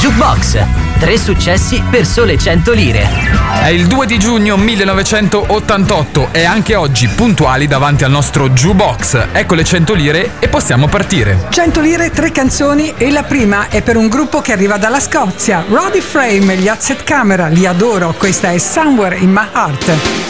Jukebox. 3 successi per sole 100 lire. È il 2 di giugno 1988 e anche oggi puntuali davanti al nostro Jukebox. Ecco le 100 lire e possiamo partire. 100 lire, 3 canzoni e la prima è per un gruppo che arriva dalla Scozia. Roddy Frame, gli Asset Camera, li adoro. Questa è Somewhere in My Heart.